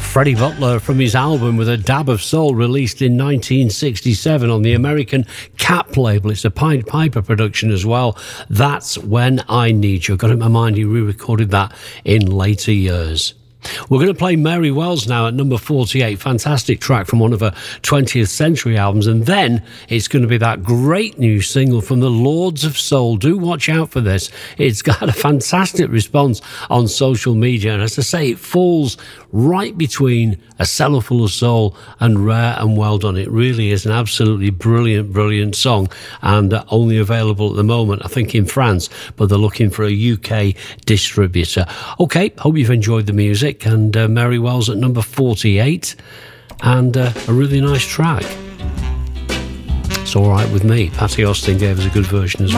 Freddie Butler from his album With a Dab of Soul, released in 1967 on the American Cap label. It's a Pied Piper production as well. That's When I Need You. I've got it in my mind he re-recorded that in later years. We're going to play Mary Wells now at number 48. Fantastic track from one of her 20th century albums. And then it's going to be that great new single from the Lords of Soul. Do watch out for this. It's got a fantastic response on social media. And as I say, it falls right between A Cellar Full of Soul and Rare and Well Done. It really is an absolutely brilliant, brilliant song, and only available at the moment, I think, in France, but they're looking for a UK distributor. Okay, hope you've enjoyed the music, and Mary Wells at number 48, and a really nice track. It's all right with me. Patty Austin gave us a good version as well.